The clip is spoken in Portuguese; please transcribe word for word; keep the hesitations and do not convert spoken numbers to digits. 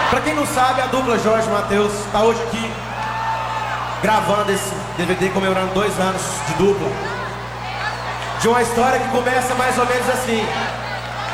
Pra quem não sabe, a dupla Jorge e Matheus tá hoje aqui gravando esse D V D comemorando dois anos de dupla. De uma história que começa mais ou menos assim.